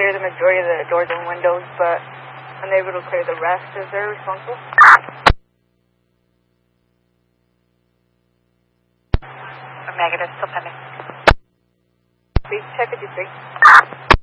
clear the majority of the doors and windows, but unable to clear the rest. Is there responsible? Negative, still pending. Please check 53.